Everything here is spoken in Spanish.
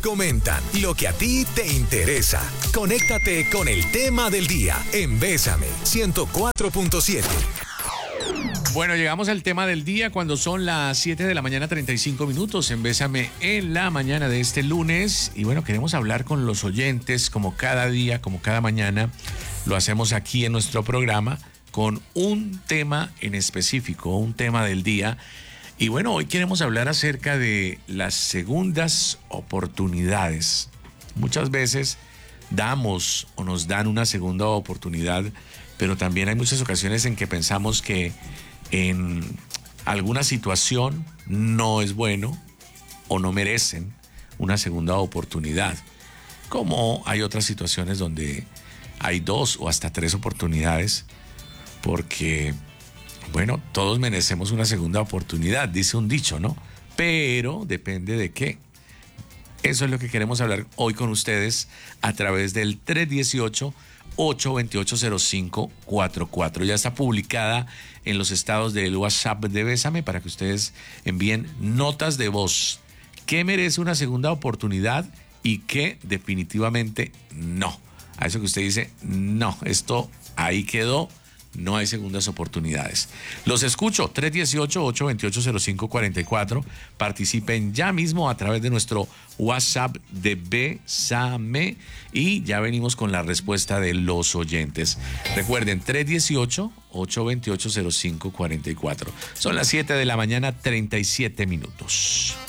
Comentan lo que a ti te interesa. Conéctate con el tema del día en Bésame 104.7. Bueno, llegamos al tema del día cuando son las 7 de la mañana 35 minutos en Bésame en la mañana de este lunes. Y bueno, queremos hablar con los oyentes como cada día, como cada mañana. Lo hacemos aquí en nuestro programa con un tema en específico, un tema del día. Y bueno, hoy queremos hablar acerca de las segundas oportunidades. Muchas veces damos o nos dan una segunda oportunidad, pero también hay muchas ocasiones en que pensamos que en alguna situación no es bueno o no merecen una segunda oportunidad. Como hay otras situaciones donde hay 2 o hasta 3 oportunidades, porque, bueno, todos merecemos una segunda oportunidad, dice un dicho, ¿no? Pero depende de qué. Eso es lo que queremos hablar hoy con ustedes a través del 318-828-0544. Ya está publicada en los estados del WhatsApp de Bésame para que ustedes envíen notas de voz. ¿Qué merece una segunda oportunidad y qué definitivamente no? A eso que usted dice, no, esto ahí quedó. No hay segundas oportunidades. Los escucho, 318-828-0544. Participen ya mismo a través de nuestro WhatsApp de Bésame y ya venimos con la respuesta de los oyentes. Recuerden, 318-828-0544. Son las 7 de la mañana, 37 minutos.